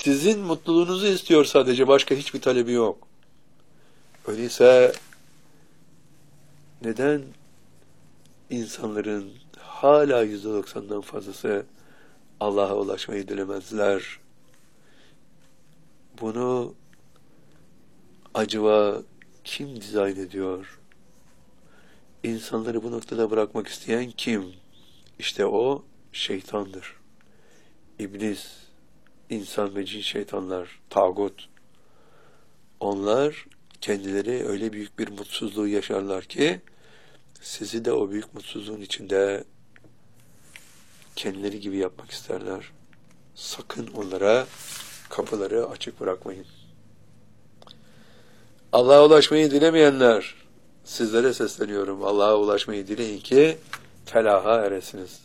Sizin mutluluğunuzu istiyor sadece, başka hiçbir talebi yok. Öyleyse neden insanların hala %90'dan fazlası Allah'a ulaşmayı dilemezler? Bunu acaba kim dizayn ediyor? İnsanları bu noktada bırakmak isteyen kim? İşte o şeytandır. İblis, insan ve cin şeytanlar, tağut. Onlar kendileri öyle büyük bir mutsuzluğu yaşarlar ki sizi de o büyük mutsuzluğun içinde kendileri gibi yapmak isterler. Sakın onlara kapıları açık bırakmayın. Allah'a ulaşmayı dilemeyenler, sizlere sesleniyorum. Allah'a ulaşmayı dileyin ki felaha eresiniz.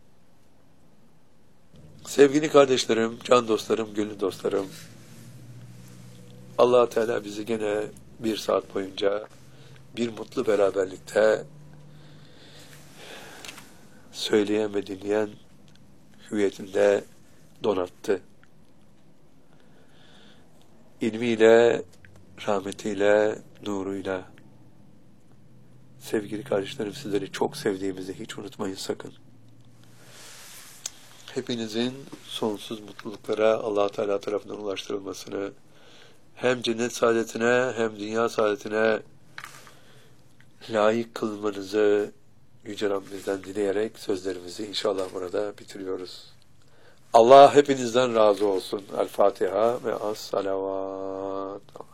Sevgili kardeşlerim, can dostlarım, gönül dostlarım, Allah Teala bizi gene bir saat boyunca bir mutlu beraberlikte söyleyen ve dinleyen hüviyetinde donattı. İlmiyle, rahmetiyle, nuruyla. Sevgili kardeşlerim, sizleri çok sevdiğimizi hiç unutmayın sakın. Hepinizin sonsuz mutluluklara Allah Teala tarafından ulaştırılmasını, hem cennet saadetine hem dünya saadetine layık kılmanızı Yüce Rabbimizden dileyerek sözlerimizi inşallah burada bitiriyoruz. Allah hepinizden razı olsun. El Fatiha ve as-salavat.